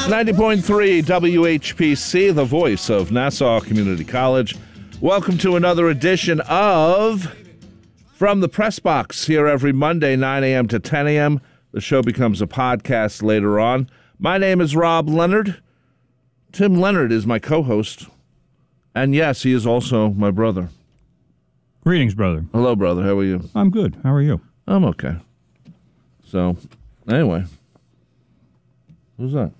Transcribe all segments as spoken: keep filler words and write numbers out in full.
ninety point three W H P C, the voice of Nassau Community College. Welcome to another edition of From the Press Box, here every Monday, nine a.m. to ten a.m. The show becomes a podcast later on. My name is Rob Leonard. Tim Leonard is my co-host. And yes, he is also my brother. Greetings, brother. Hello, brother. How are you? I'm good. How are you? I'm okay. So, anyway. Who's that?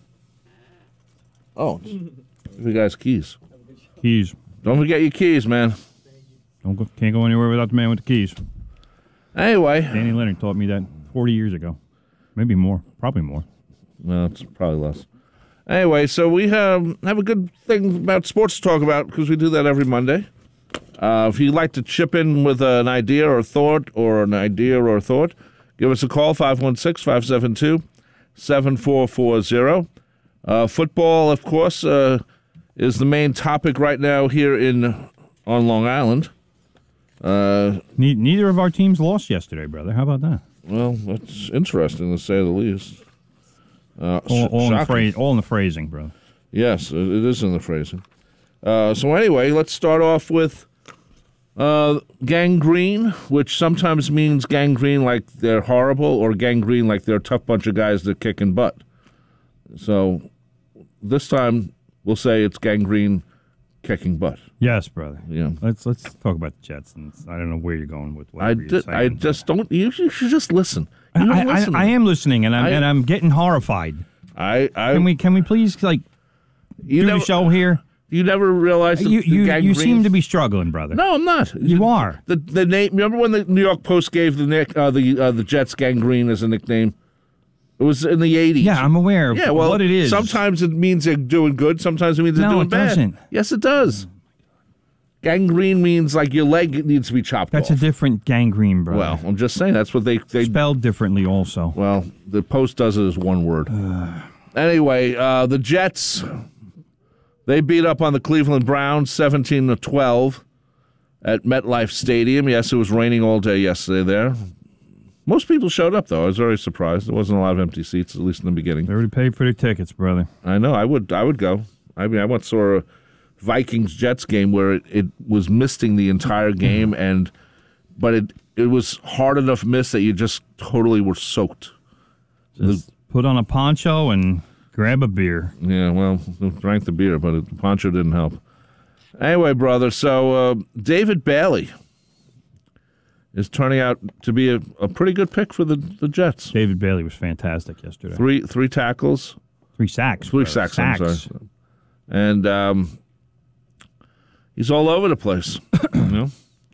Oh, you guys' keys. Keys. Don't forget your keys, man. Don't go, can't go anywhere without the man with the keys. Anyway. Danny Leonard taught me that forty years ago. Maybe more. Probably more. Well, it's probably less. Anyway, so we have, have a good thing about sports to talk about because we do that every Monday. Uh, if you'd like to chip in with an idea or thought or an idea or thought, give us a call, five one six, five seven two, seven four four zero. Uh, football, of course, uh, is the main topic right now here in on Long Island. Uh, ne- neither of our teams lost yesterday, brother. How about that? Well, that's interesting to say the least. Uh, all, all, in the phra- all in the phrasing, bro. Yes, it, it is in the phrasing. Uh, so anyway, let's start off with uh, gangrene, which sometimes means gangrene like they're horrible, or gangrene like they're a tough bunch of guys that kick in butt. So this time we'll say it's gangrene kicking butt. Yes, brother. Yeah. Let's let's talk about the Jets. And I don't know where you're going with what I you're di- saying. I just don't. You, you should just listen. You I, don't listen. I, I am listening, and I'm I- and I'm getting horrified. I, I Can we can we please like you do never, the show here? You never realized the, You the you, gangrene. you seem to be struggling, brother. No, I'm not. You are. The the name. Remember when the New York Post gave the nick uh, the uh, the Jets gangrene as a nickname? It was in the eighties. Yeah, I'm aware of yeah, well, what it is. Sometimes it means they're doing good. Sometimes it means they're No, doing it bad. doesn't. Yes, it does. Gangrene means like your leg needs to be chopped That's off. a different gangrene, brother. Well, I'm just saying that's what they they Spelled differently also. Well, the Post does it as one word. Anyway, uh, the Jets, they beat up on the Cleveland Browns seventeen to twelve at MetLife Stadium. Yes, it was raining all day yesterday there. Most people showed up, though. I was very surprised. There wasn't a lot of empty seats, at least in the beginning. They already paid for their tickets, brother. I know. I would I would go. I mean, I once saw a Vikings-Jets game where it, it was misting the entire game, and but it it was hard enough miss that you just totally were soaked. Just the, put on a poncho and grab a beer. Yeah, well, drank the beer, but the poncho didn't help. Anyway, brother, so uh, David Bailey is turning out to be a, a pretty good pick for the, the Jets. David Bailey was fantastic yesterday. Three three tackles. Three sacks. Three bro. sacks, sacks. I'm sorry. And um, he's all over the place. You know?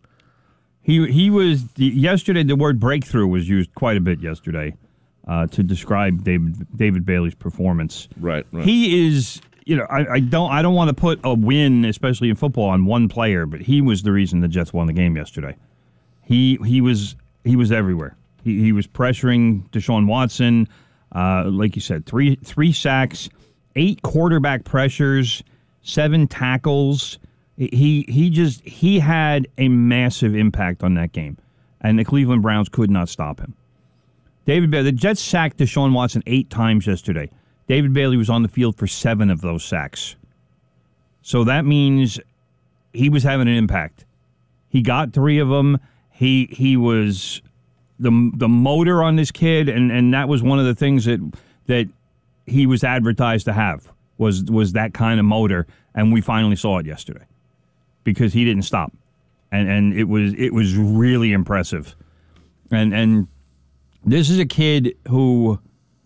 He he was yesterday. The word breakthrough was used quite a bit yesterday uh, to describe David David Bailey's performance. Right, right. He is. You know, I, I don't. I don't want to put a win, especially in football, on one player, but he was the reason the Jets won the game yesterday. He he was he was everywhere. He he was pressuring Deshaun Watson, uh, like you said, three three sacks, eight quarterback pressures, seven tackles. He he just he had a massive impact on that game, and the Cleveland Browns could not stop him. David Bailey, the Jets sacked Deshaun Watson eight times yesterday. David Bailey was on the field for seven of those sacks. So that means he was having an impact. He got three of them. He he was the the motor on this kid, and, and that was one of the things that that he was advertised to have was was that kind of motor, and we finally saw it yesterday because he didn't stop, and and it was it was really impressive, and and this is a kid who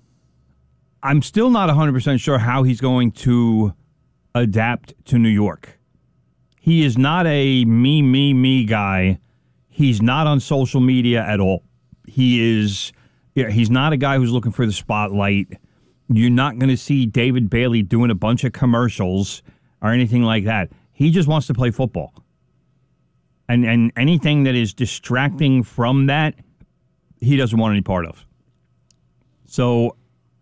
I'm still not one hundred percent sure how he's going to adapt to New York. He is not a me, me, me guy. He's not on social media at all. He is, yeah, he's not a guy who's looking for the spotlight. You're not going to see David Bailey doing a bunch of commercials or anything like that. He just wants to play football. And and anything that is distracting from that, he doesn't want any part of. So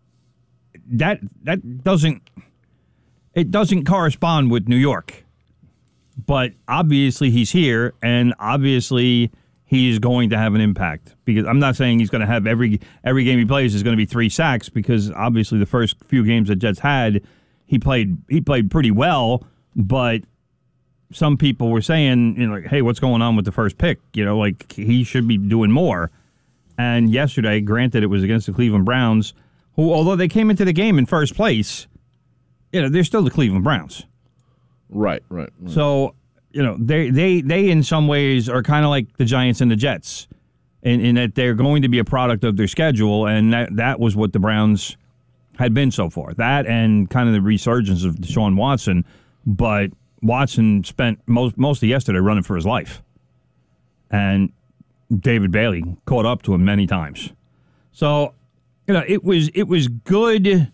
that that doesn't it doesn't correspond with New York. But obviously he's here, and obviously he's going to have an impact. Because I'm not saying he's going to have every every game he plays is going to be three sacks, because obviously the first few games that Jets had, he played he played pretty well, but some people were saying, you know, like, hey, what's going on with the first pick? You know, like, he should be doing more. And yesterday, granted, it was against the Cleveland Browns, who, although they came into the game in first place, you know, they're still the Cleveland Browns. Right, right. right. So, you know, they, they, they in some ways are kind of like the Giants and the Jets, in, in that they're going to be a product of their schedule, and that, that was what the Browns had been so far. That and kind of the resurgence of Deshaun Watson, but Watson spent most most of yesterday running for his life, and David Bailey caught up to him many times. So, you know, it was it was good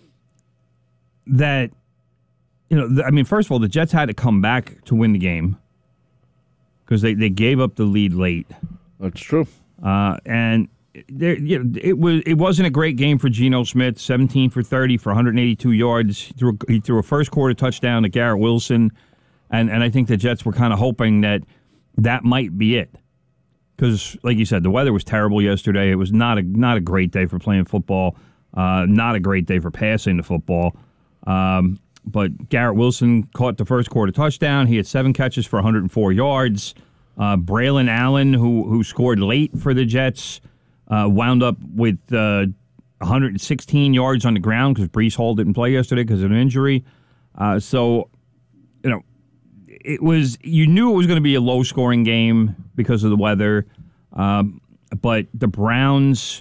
that, you know, I mean, first of all, the Jets had to come back to win the game because they, they gave up the lead late. That's true. Uh, and there, you know, it was it wasn't a great game for Geno Smith. seventeen for thirty for one hundred eighty-two yards. He threw, he threw a first quarter touchdown to Garrett Wilson, and and I think the Jets were kind of hoping that that might be it, because, like you said, the weather was terrible yesterday. It was not a not a great day for playing football. Uh, not a great day for passing the football. Um, but Garrett Wilson caught the first quarter touchdown. He had seven catches for one hundred four yards. Uh, Braylon Allen, who who scored late for the Jets, Uh, wound up with uh, one hundred sixteen yards on the ground because Breece Hall didn't play yesterday because of an injury. Uh, so, you know, it was you knew it was going to be a low-scoring game because of the weather. Um, but the Browns,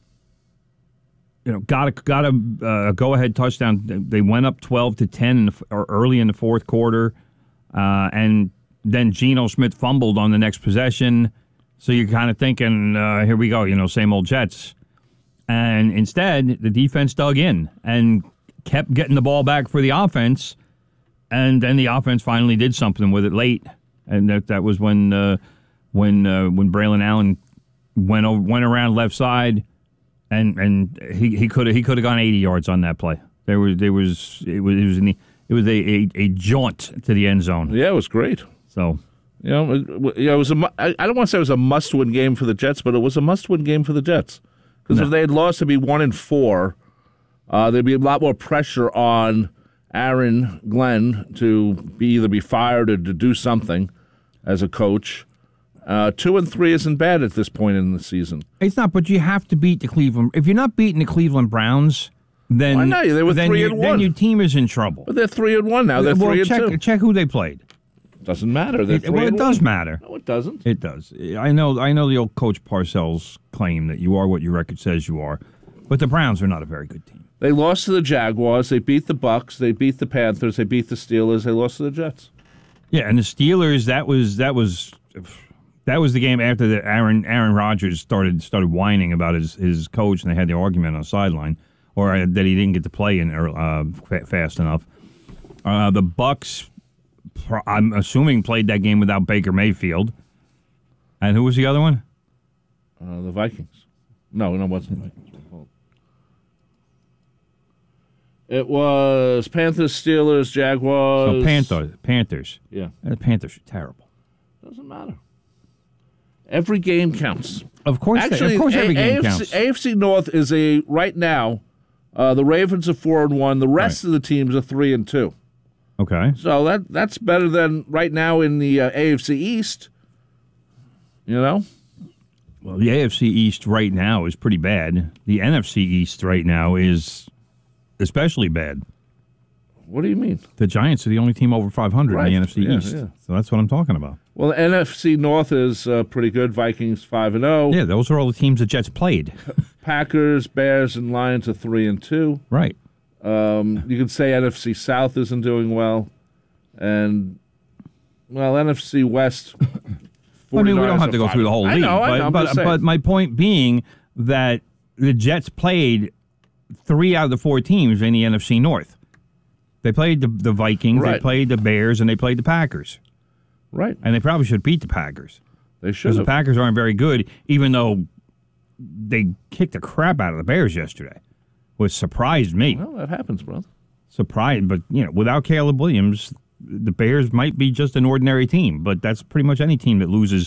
you know, got a got a uh, go-ahead touchdown. They went up twelve to ten in the, or early in the fourth quarter, uh, and then Geno Smith fumbled on the next possession. So you're kind of thinking, uh, here we go, you know, same old Jets. And instead, the defense dug in and kept getting the ball back for the offense. And then the offense finally did something with it late. And that that was when uh, when uh, when Braylon Allen went over, went around left side, and and he he could he could have gone eighty yards on that play. There was there was it was it was, the, it was a, a, a jaunt to the end zone. Yeah, it was great. So. You know, it, it was a, I don't want to say it was a must-win game for the Jets, but it was a must-win game for the Jets. Because no. if they had lost to be one and four, uh, there'd be a lot more pressure on Aaron Glenn to be either be fired or to do something as a coach. Uh, two and three isn't bad at this point in the season. It's not, but you have to beat the Cleveland. If you're not beating the Cleveland Browns, then I know they were then three and one. Then your team is in trouble. But they're three and one now. They're well, three check, and two. Check who they played. Doesn't matter. They're It, three well, and it does one. matter. No, it doesn't. It does. I know. I know the old Coach Parcells claim that you are what your record says you are, but the Browns are not a very good team. They lost to the Jaguars. They beat the Bucks. They beat the Panthers. They beat the Steelers. They lost to the Jets. Yeah, and the Steelers. That was that was that was the game after the Aaron Aaron Rodgers started started whining about his his coach, and they had the argument on the sideline, or that he didn't get to play in uh, fast enough. Uh, the Bucks, I'm assuming, played that game without Baker Mayfield. And who was the other one? Uh, the Vikings. No, no, it wasn't the Vikings. It was Panthers, Steelers, Jaguars. So Panthers. Panthers. Yeah. The Panthers are terrible. Doesn't matter. Every game counts. Of course, Actually, they, of course, every A- game AFC, counts. A F C North is a right now. Uh, the Ravens are four and one. The rest Right. of the teams are three and two. Okay. So that that's better than right now in the uh, A F C East. You know. Well, the A F C East right now is pretty bad. The N F C East right now is especially bad. What do you mean? The Giants are the only team over five hundred Right. in the N F C Yeah, East. yeah. So that's what I'm talking about. Well, the N F C North is uh, pretty good. Vikings five and zero. Yeah, those are all the teams the Jets played. Packers, Bears, and Lions are three and two. Right. Um, you could say N F C South isn't doing well, and well, N F C West. I mean, we don't have to go through the whole league. I know, but, I know, I'm but, just saying. but my point being that the Jets played three out of the four teams in the N F C North. They played the, the Vikings, Right. they played the Bears, and they played the Packers. Right. And they probably should beat the Packers. They should Because the have. Packers aren't very good, even though they kicked the crap out of the Bears yesterday, which surprised me. Well, that happens, brother. Surprised, but, you know, without Caleb Williams, the Bears might be just an ordinary team, but that's pretty much any team that loses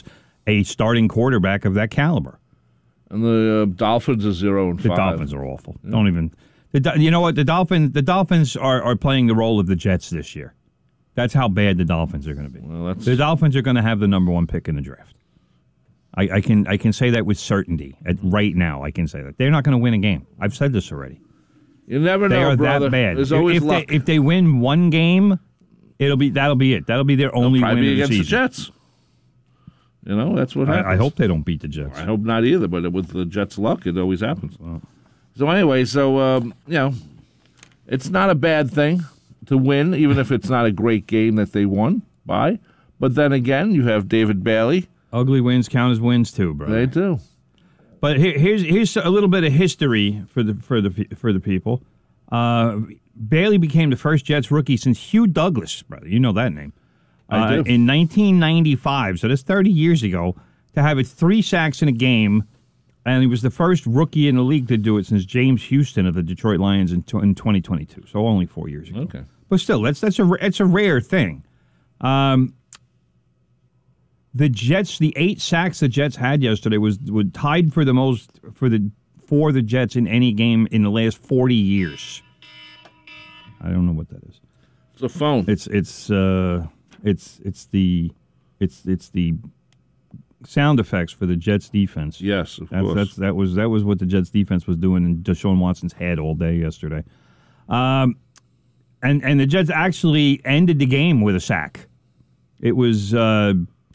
a starting quarterback of that caliber. And the uh, Dolphins are zero and The five. Dolphins are awful. Yeah. Don't even. The, Do- you know what? The Dolphins. The Dolphins are, are playing the role of the Jets this year. That's how bad the Dolphins are going to be. Well, that's... The Dolphins are going to have the number one pick in the draft. I, I can I can say that with certainty. At, right now, I can say that they're not going to win a game. I've said this already. You never they know, are brother. that bad. There's if, always if luck. They, if they win one game, it'll be that'll be it. That'll be their only They'll win probably of be the against season. the Jets. You know, that's what happens. I, I hope they don't beat the Jets. I hope not either, but with the Jets' luck, it always happens. Wow. So anyway, so, um, you know, it's not a bad thing to win, even if it's not a great game that they won by. But then again, you have David Bailey. Ugly wins count as wins too, bro. They do. But here, here's here's a little bit of history for the for the for the people. Uh, Bailey became the first Jets rookie since Hugh Douglas, brother. You know that name. I Uh, do. in nineteen ninety-five, so that's thirty years ago, to have it three sacks in a game, and he was the first rookie in the league to do it since James Houston of the Detroit Lions in, in twenty twenty-two. So only four years ago. Okay. But still, that's that's a it's a rare thing. Um, the Jets, the eight sacks the Jets had yesterday was, was tied for the most for the for the Jets in any game in the last forty years. I don't know what that is. It's a phone. It's it's uh, it's it's the it's it's the sound effects for the Jets defense. Yes, of that's, course. That's that was that was what the Jets defense was doing in Deshaun Watson's head all day yesterday. Um, and and the Jets actually ended the game with a sack. It was uh,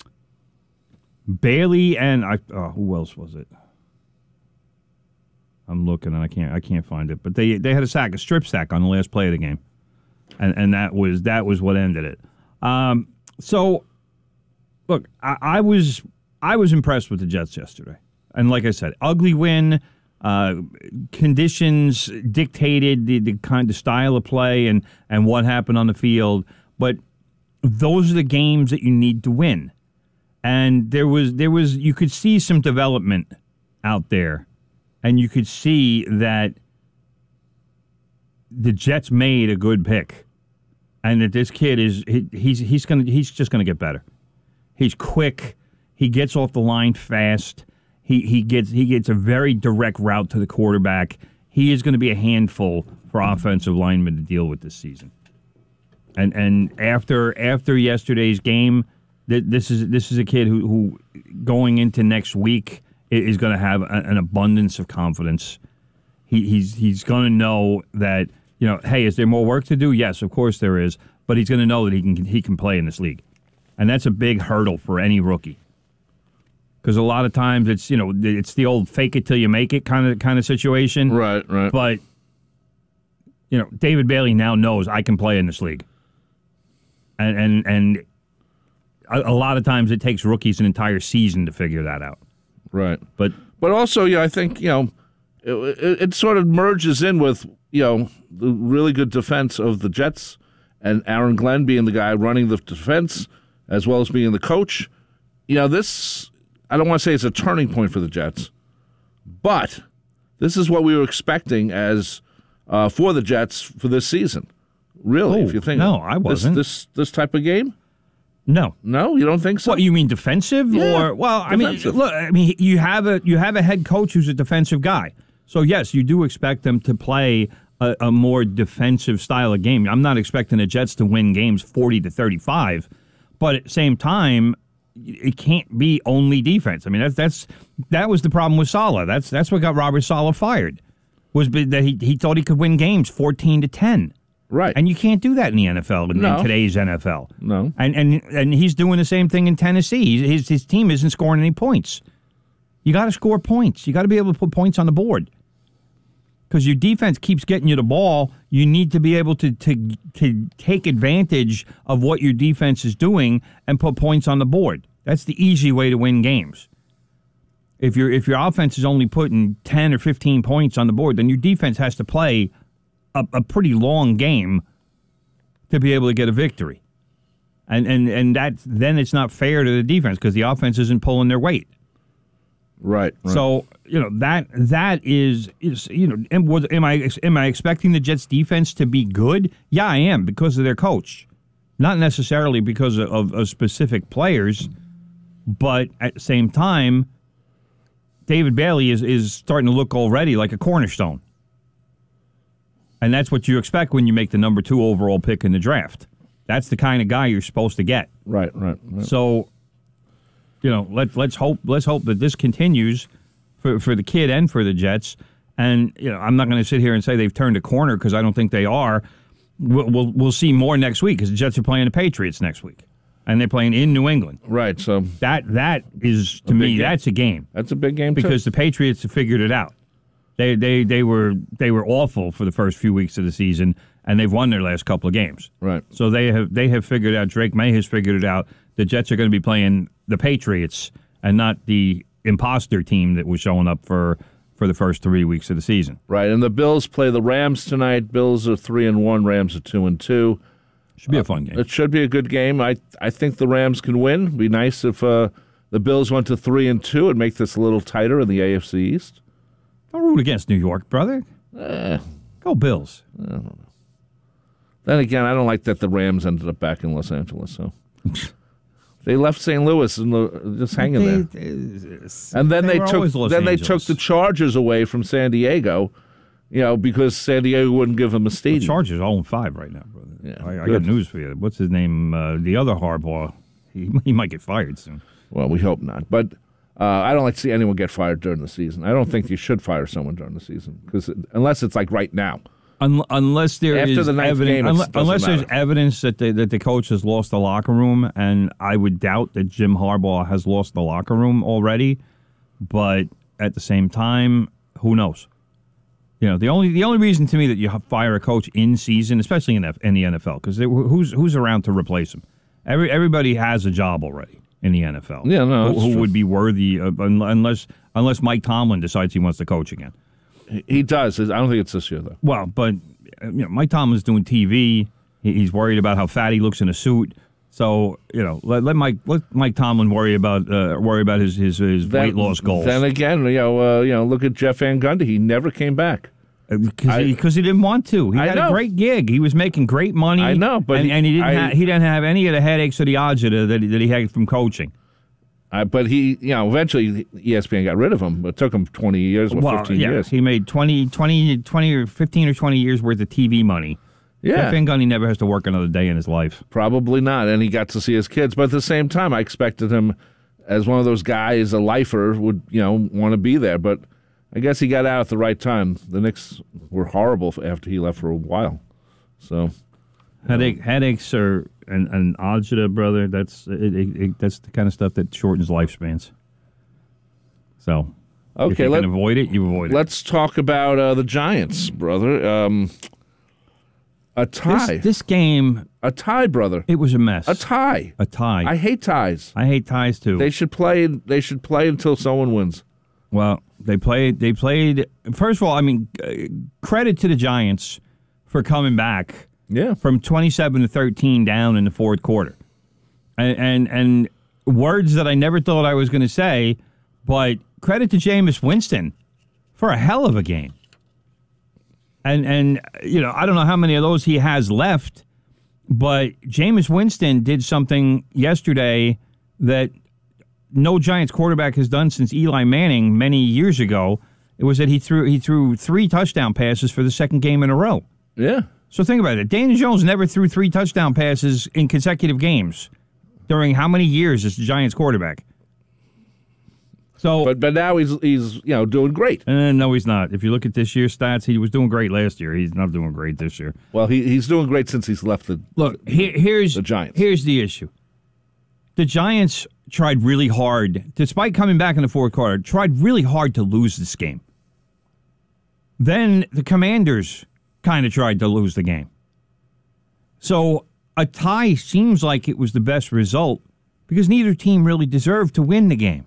Bailey and I. Oh, who else was it? I'm looking and I can't I can't find it. But they they had a sack, a strip sack on the last play of the game, and and that was that was what ended it. Um, so, look, I, I was I was impressed with the Jets yesterday, and like I said, ugly win. Uh, conditions dictated the, the kind of style of play and and what happened on the field, but those are the games that you need to win. And there was there was you could see some development out there. And you could see that the Jets made a good pick, and that this kid is he, he's he's gonna he's just gonna get better. He's quick. He gets off the line fast. He he gets he gets a very direct route to the quarterback. He is going to be a handful for offensive linemen to deal with this season. And and after after yesterday's game, th- this is this is a kid who, who going into next week is going to have a, an abundance of confidence. He, he's he's going to know that, you know, hey, is there more work to do? Yes, of course there is. But he's going to know that he can he can play in this league, and that's a big hurdle for any rookie. Because a lot of times it's you know it's the old fake it till you make it kind of kind of situation. Right, right. But you know, David Bailey now knows I can play in this league, and and and a, a lot of times it takes rookies an entire season to figure that out. Right. But but also, yeah, I think, you know, it, it, it sort of merges in with, you know, the really good defense of the Jets and Aaron Glenn being the guy running the defense as well as being the coach. You know, this, I don't want to say it's a turning point for the Jets, but this is what we were expecting as uh, for the Jets for this season. Really, oh, if you think. No, I wasn't. This, this, this type of game? No. No, you don't think so? What, you mean defensive? Yeah, or well, defensive. I mean, look, I mean, you have a you have a head coach who's a defensive guy. So yes, you do expect them to play a, a more defensive style of game. I'm not expecting the Jets to win games forty to thirty-five, but at the same time, it can't be only defense. I mean, that's that's that was the problem with Saleh. That's that's what got Robert Saleh fired. Was that he he thought he could win games fourteen to ten. Right. And you can't do that in the N F L, in, No. in today's N F L. No. And and and he's doing the same thing in Tennessee. His his team isn't scoring any points. You got to score points. You got to be able to put points on the board. Because your defense keeps getting you the ball, you need to be able to, to to take advantage of what your defense is doing and put points on the board. That's the easy way to win games. If your if your offense is only putting ten or fifteen points on the board, then your defense has to play a, a pretty long game to be able to get a victory. And and and that then it's not fair to the defense because the offense isn't pulling their weight. Right, right. So, you know, that that is is you know, am, was, am I am I expecting the Jets defense to be good? Yeah, I am, because of their coach. Not necessarily because of, of, of specific players, But at the same time, David Bailey is, is starting to look already like a cornerstone. And that's what you expect when you make the number two overall pick in the draft. That's the kind of guy you're supposed to get. Right, right. right. So, you know, let, let's hope let's hope that this continues for, for the kid and for the Jets. And, you know, I'm not going to sit here and say they've turned a corner because I don't think they are. We'll, we'll, we'll see more next week because the Jets are playing the Patriots next week. And they're playing in New England. Right, so that that is, to me, game. that's a game. That's a big game, because too. the Patriots have figured it out. They they they were they were awful for the first few weeks of the season, and they've won their last couple of games. Right. So they have they have figured out. Drake May has figured it out. The Jets are going to be playing the Patriots and not the imposter team that was showing up for, for the first three weeks of the season. Right, and the Bills play the Rams tonight. Bills are three and one. Rams are two and two. Should be a fun game. Uh, it should be a good game. I I think the Rams can win. It'd be nice if uh, the Bills went to three and two and make this a little tighter in the A F C East. Don't root against New York, brother. Eh, Go Bills. I don't know. Then again, I don't like that the Rams ended up back in Los Angeles. So they left Saint Louis and the, just hanging there. They, And then they they, were took always Los then they Angeles. took the Chargers away from San Diego, you know, because San Diego wouldn't give them a stadium. The Chargers are oh and five right now, brother. Yeah, I, I good. got news for you. What's his name? Uh, the other Harbaugh. He, he might get fired soon. Well, we hope not. But uh, I don't like to see anyone get fired during the season. I don't think you should fire someone during the season because unless it's like right now. Un- unless there After is the ninth evidence, game, it unless, doesn't unless there's matter. evidence that the, that the coach has lost the locker room, and I would doubt that Jim Harbaugh has lost the locker room already. But at the same time, who knows? You know, the only the only reason to me that you fire a coach in season, especially in, F, in the N F L, because who's who's around to replace him? Every everybody has a job already in the N F L. Yeah, no, who, that's who true. would be worthy of, unless unless Mike Tomlin decides he wants to coach again. He does. I don't think it's this year, though. Well, but you know, Mike Tomlin's doing T V. He, he's worried about how fat he looks in a suit. So you know, let, let Mike let Mike Tomlin worry about uh, worry about his his, his Then- weight loss goals. Then again, you know, uh, you know, look at Jeff Van Gundy. He never came back. Because I- he, 'cause he didn't want to. He I had know. a great gig. He was making great money. I know, but and, he- and he didn't I- ha- he didn't have any of the headaches or the agita that he, that he had from coaching. Uh, but he, you know, eventually E S P N got rid of him. It took him twenty years or Well, fifteen yeah, years. he made twenty, twenty, twenty or fifteen or twenty years worth of T V money. Yeah. Jeff Van Gundy never has to work another day in his life. Probably not. And he got to see his kids. But at the same time, I expected him as one of those guys, a lifer, would, you know, want to be there. But I guess he got out at the right time. The Knicks were horrible after he left for a while. So, Headache, headaches are and, and agita, brother. That's it, it, it, that's the kind of stuff that shortens lifespans. So, if okay, you let, can avoid it, you avoid it. let's talk about uh, the Giants, brother. Um, a tie. This, this game, a tie, brother. it was a mess. A tie. A tie. I hate ties. I hate ties too. They should play. They should play until someone wins. Well, they played. They played. First of all, I mean, uh, credit to the Giants for coming back Yeah. from twenty-seven to thirteen down in the fourth quarter, and and, and words that I never thought I was going to say, but credit to Jameis Winston for a hell of a game. And and you know, I don't know how many of those he has left, but Jameis Winston did something yesterday that no Giants quarterback has done since Eli Manning many years ago. It was that he threw he threw three touchdown passes for the second game in a row. Yeah. So think about it. Daniel Jones never threw three touchdown passes in consecutive games during how many years as the Giants quarterback? So, But but now he's he's you know doing great. uh, no, he's not. If you look at this year's stats, he was doing great last year. He's not doing great this year. Well, he he's doing great since he's left the Look, here, here's the Giants. Here's the issue. The Giants tried really hard, despite coming back in the fourth quarter, tried really hard to lose this game. Then the Commanders kind of tried to lose the game. So a tie seems like it was the best result because neither team really deserved to win the game.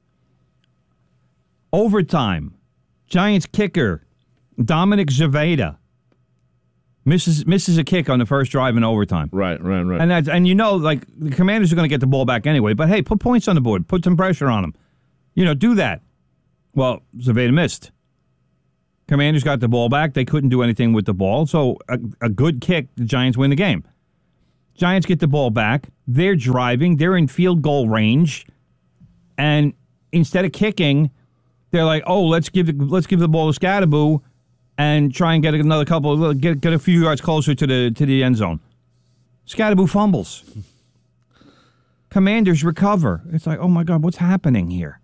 Overtime, Giants kicker Dominic Zaveda misses misses a kick on the first drive in overtime. Right, right, right. And that's, and you know, like, the Commanders are going to get the ball back anyway. But, hey, put points on the board. Put some pressure on them. You know, do that. Well, Zaveda missed. Commanders got the ball back. They couldn't do anything with the ball. So, a, a good kick, the Giants win the game. Giants get the ball back. They're driving. They're in field goal range. And instead of kicking, they're like, "Oh, let's give the, let's give the ball to Scatterboo and try and get another couple, get get a few yards closer to the to the end zone." Scatterboo fumbles. Commanders recover. It's like, oh my God, what's happening here?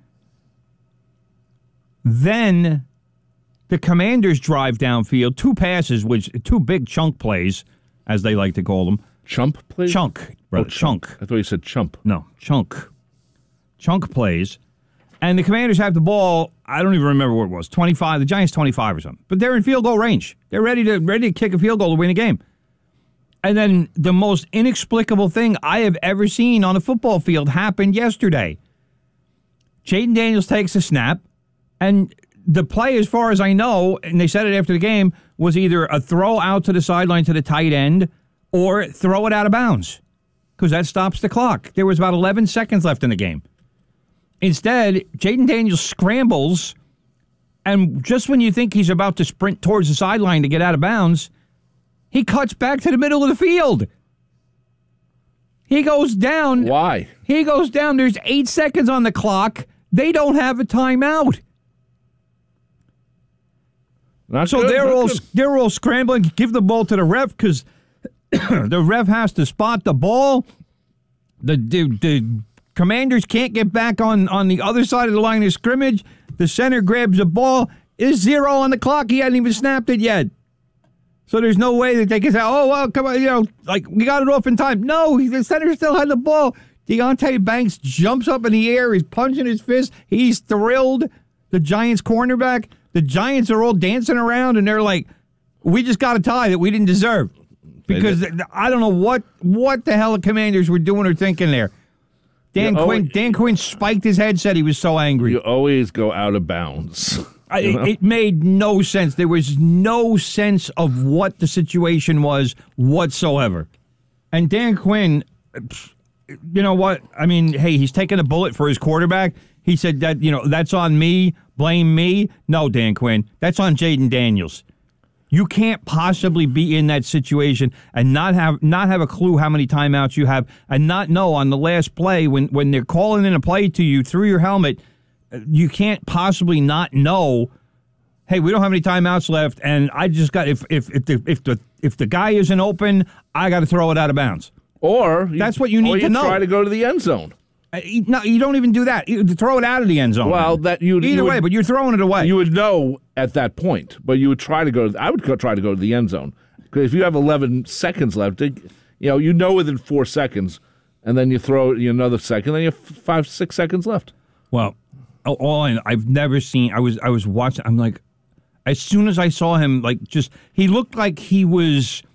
Then the Commanders drive downfield, two passes, which two big chunk plays, as they like to call them. Chump plays? Chunk, brother, Oh, chunk. I thought you said chump. No, chunk. Chunk plays. And the Commanders have the ball, I don't even remember what it was, twenty-five, the Giants twenty-five or something. But they're in field goal range. They're ready to ready to kick a field goal to win a game. And then the most inexplicable thing I have ever seen on a football field happened yesterday. Jayden Daniels takes a snap, and the play, as far as I know, and they said it after the game, was either a throw out to the sideline to the tight end or throw it out of bounds, because that stops the clock. There was about eleven seconds left in the game. Instead, Jayden Daniels scrambles, and just when you think he's about to sprint towards the sideline to get out of bounds, he cuts back to the middle of the field. He goes down. Why? He goes down. There's eight seconds on the clock. They don't have a timeout. Not So good, they're not all good. they're all scrambling to give the ball to the ref because the ref has to spot the ball. The, the the Commanders can't get back on, on the other side of the line of scrimmage. The center grabs the ball. Is zero on the clock. He hadn't even snapped it yet. So there's no way that they can say, oh, well, come on, you know, like, we got it off in time. No, the center still had the ball. Deontay Banks jumps up in the air. He's punching his fist. He's thrilled. The Giants cornerback. The Giants are all dancing around, and they're like, we just got a tie that we didn't deserve. Because I don't know what what the hell the Commanders were doing or thinking there. Dan You Quinn always- Dan Quinn spiked his head, said he was so angry. You always go out of bounds. I, it, it made no sense. There was no sense of what the situation was whatsoever. And Dan Quinn, you know what? I mean, hey, he's taking a bullet for his quarterback. He said that, you know, that's on me. Blame me. No, Dan Quinn, that's on Jayden Daniels. You can't possibly be in that situation and not have not have a clue how many timeouts you have and not know on the last play when, when they're calling in a play to you through your helmet. You can't possibly not know, hey, we don't have any timeouts left, and I just got if if if the if the if the guy isn't open, I got to throw it out of bounds. Or you, That's what you need or you to know. try to go to the end zone. Uh, you- No, you don't even do that. You throw it out of the end zone. Well, that you either you way, would, but you're throwing it away. you would know at that point, but you would try to go. I would go, try to go to the end zone because if you have eleven seconds left, it, you know you know within four seconds, and then you throw it another second, then you have five six seconds left. Well, oh, all in, I've never seen. I was I was watching. I'm like, as soon as I saw him, like just he looked like he was.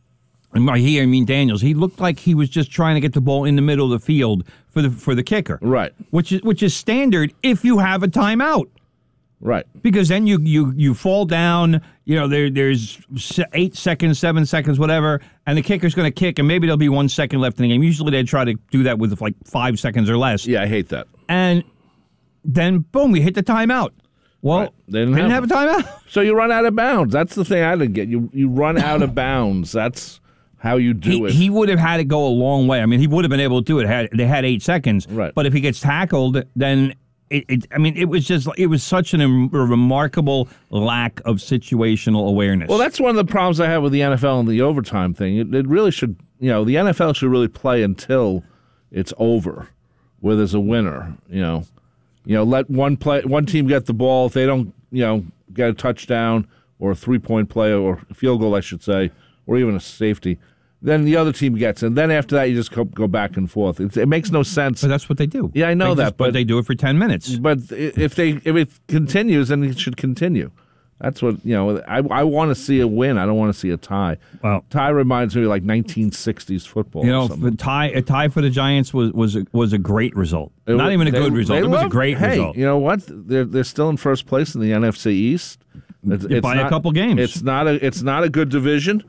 And by he, I mean Daniels. He looked like he was just trying to get the ball in the middle of the field for the for the kicker, Right, which is which is standard if you have a timeout, right. because then you you you fall down. You know there there's se- eight seconds, seven seconds, whatever, and the kicker's going to kick, and maybe there'll be one second left in the game. Usually they try to do that with like five seconds or less. Yeah, I hate that. And then, boom, we hit the timeout. Well, Right. They didn't didn't have have, a timeout. So you run out of bounds. That's the thing I didn't get. You you run out of bounds. That's how you do He, it. he would have had to go a long way. I mean, he would have been able to do it. Had they had eight seconds. Right. But if he gets tackled, then it, it. I mean, it was just. It was such an, a remarkable lack of situational awareness. Well, that's one of the problems I have with the N F L and the overtime thing. It, it really should, you know, the N F L should really play until it's over, where there's a winner. You know, you know, let one play, one team get the ball. If they don't, you know, get a touchdown or a three point play or a field goal, I should say, or even a safety, then the other team gets it. And then after that, you just go, go back and forth. It, it makes no sense. But that's what they do. Yeah, I know They that, just- but but- they do it for ten minutes. But i- if they if it continues, then it should continue. That's what you know. I I want to see a win. I don't want to see a tie. Well- tie reminds me of like nineteen sixties football. You or know, something. the tie a tie for the Giants was was a, was a great result. It Not wa- even a they- good result. they It was a love- great hey, result. you know what? They're they're still in first place in the N F C East. It's, it's By a not- couple games. It's not a it's not a good division.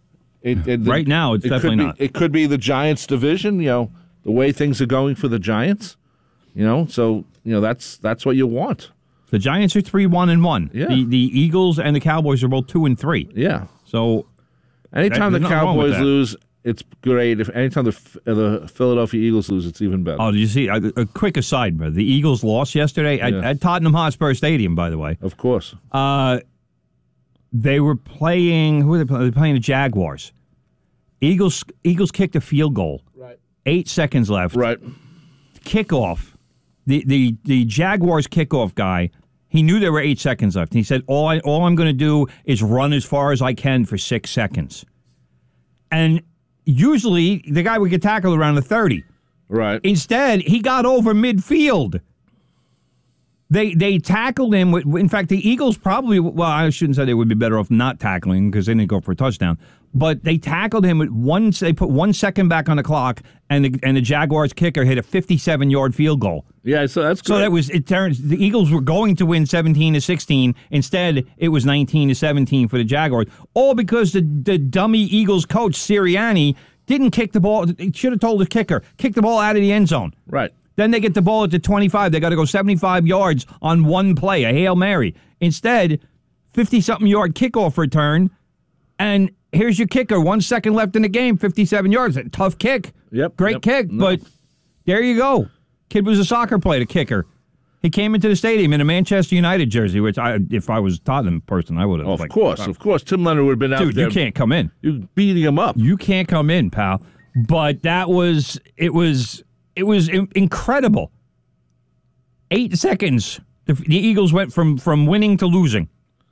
It, it- Right now, it's it could definitely be- not. It could be the Giants division. You know the way things are going for the Giants. You know, so you know that's that's what you want. The Giants are three one and one. Yeah. The the Eagles and the Cowboys are both two and three. Yeah. So Anytime There's the nothing wrong with Cowboys that. lose, it's great. If anytime the the Philadelphia Eagles lose, it's even better. Oh, did you see? A, a quick aside, bro. The Eagles lost yesterday at, Yeah. at Tottenham Hotspur Stadium, by the way. Of course. Uh, they were playing, who were they playing? They were playing the Jaguars. Eagles Eagles kicked a field goal. Right. Eight seconds left. Right. Kickoff. The, the, the Jaguars kickoff guy, he knew there were eight seconds left. He said, all, I, all I'm going to do is run as far as I can for six seconds. And usually, the guy would get tackled around the thirty. Right. Instead, he got over midfield. They they tackled him. With, in fact, the Eagles probably, well, I shouldn't say they would be better off not tackling because they didn't go for a touchdown. But they tackled him with one, they put one second back on the clock, and the, and the Jaguars kicker hit a fifty-seven-yard field goal. Yeah, so that's good. So that was, it turns, the Eagles were going to win seventeen to sixteen. Instead, it was nineteen to seventeen for the Jaguars. All because the, the dummy Eagles coach, Sirianni, didn't kick the ball. He should have told the kicker, kick the ball out of the end zone. Right. Then they get the ball at the twenty-five. They got to go seventy-five yards on one play, a Hail Mary. Instead, fifty-something yard kickoff return, and here's your kicker. One second left in the game, fifty-seven yards. A tough kick. Yep. Great yep. kick, No. but there you go. Kid was a soccer player, the kicker. He came into the stadium in a Manchester United jersey, which I, if I was a Tottenham person, I would have. Oh, of like, course, oh, of course. Tim Leonard would have been out dude, there. you can't come in. You beating him up. You can't come in, pal. But that was it was it was in- incredible. Eight seconds. The, the Eagles went from from winning to losing.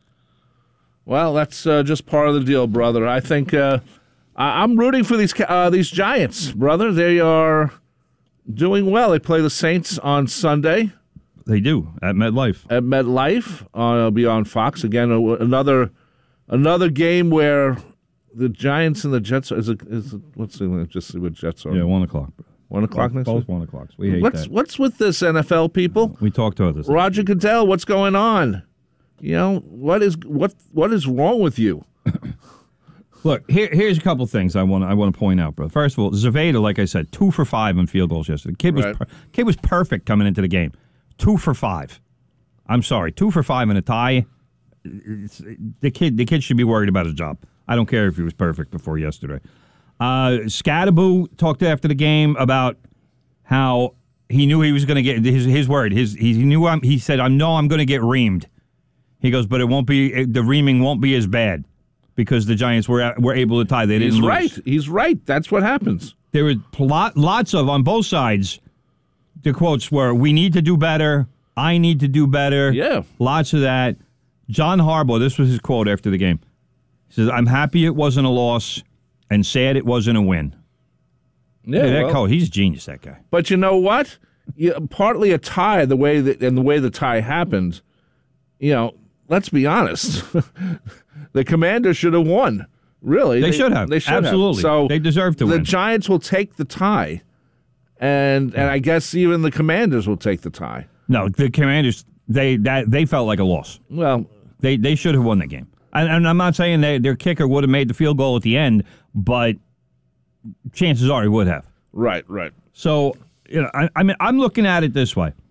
Well, that's uh, just part of the deal, brother. I think uh, I- I'm rooting for these uh, these Giants, brother. They are doing well. They play the Saints on Sunday They do at MetLife. at MetLife. Uh, it'll be on Fox again. uh, Another another game where the Giants and the Jets is it, is it, let's see, let's just see what Jets are. Yeah, one o'clock. One o'clock next Both week. one o'clocks. We hate What's that. what's with this N F L people? We talked about this. Roger Goodell, what's going on? You know what is what what is wrong with you? Look, here, here's a couple things I want I want to point out, bro. First of all, Zaveda, like I said, two for five on field goals yesterday. Kid was Right. per- kid was perfect coming into the game. Two for five. I'm sorry, two for five in a tie. It's, the kid the kid should be worried about his job. I don't care if he was perfect before yesterday. Uh, Scadaboo talked after the game about how he knew he was going to get his his word. His he knew I'm, he said I know I'm going to get reamed. He goes, but it won't be the reaming won't be as bad because the Giants were were able to tie. They didn't He's lose. right. He's right. That's what happens. There were lot, lots of on both sides. The quotes were, "We need to do better. I need to do better." Yeah. Lots of that. John Harbaugh. This was his quote after the game. He says, "I'm happy it wasn't a loss, and sad it wasn't a win." Yeah, Hey, that well, coach, he's a genius. That guy. but you know what? Yeah, partly a tie, the way that and the way the tie happened. You know, let's be honest. The Commanders should have won. Really, They should have. They should Absolutely. have. So They deserve to the win. Giants will take the tie, and and I guess even the Commanders will take the tie. No, the Commanders. They that they felt like a loss. Well, They they should have won the game. And, and I'm not saying they, their kicker would have made the field goal at the end, but chances are he would have. right, right. So, you know, I, I mean, I'm looking at it this way.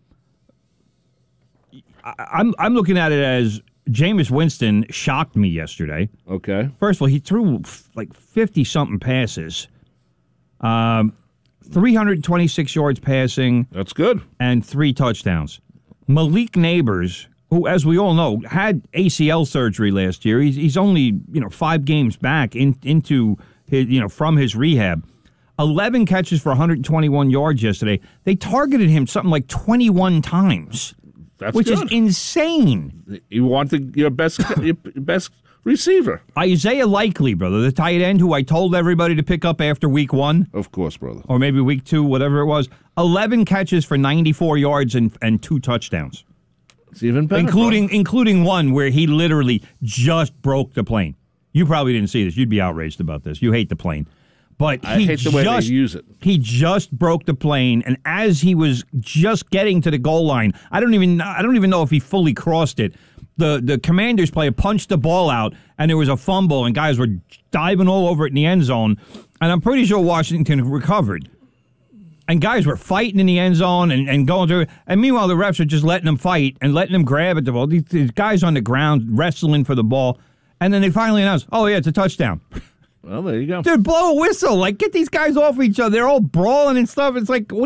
I, I'm I'm looking at it as Jameis Winston shocked me yesterday. Okay. First of all, he threw f- like fifty something passes, um, three hundred twenty-six yards passing, That's good. and three touchdowns. Malik Neighbors, who, as we all know, had A C L surgery last year. He's he's only you know five games back in, into his you know from his rehab. eleven catches for one hundred twenty-one yards yesterday. They targeted him something like twenty-one times, That's which good. is insane. You want the, your best your best receiver, Isaiah Likely, brother, the tight end who I told everybody to pick up after week one, of course, brother. or maybe week two, whatever it was. eleven catches for ninety-four yards and, and two touchdowns. It's even better, Including including one where he literally just broke the plane. You probably didn't see this. You'd be outraged about this. You hate the plane. But I he hate the way just, they use it. He just broke the plane, and as he was just getting to the goal line, I don't even I don't even know if he fully crossed it. The the Commanders player punched the ball out, and there was a fumble, and guys were diving all over it in the end zone. And I'm pretty sure Washington recovered. And guys were fighting in the end zone and, and going through it. And meanwhile, the refs are just letting them fight and letting them grab at the ball. These, these guys on the ground wrestling for the ball. And then they finally announced, oh, yeah, it's a touchdown. Well, there you go. Dude, blow a whistle. Like, get these guys off each other. They're all brawling and stuff. It's like, what